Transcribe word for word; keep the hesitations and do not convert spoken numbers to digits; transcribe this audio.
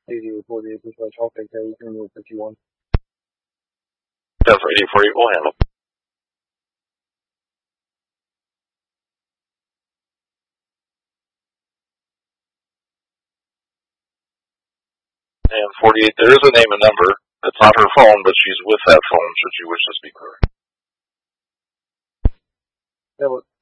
eighty-eight forty-eight, dispatch Hawkeye K, you can move fifty-one. ten for eighty-eight forty-eight, we'll handle. And forty-eight, there is a name and number. It's not her phone, but she's with that phone, should you wish to speak with her. That was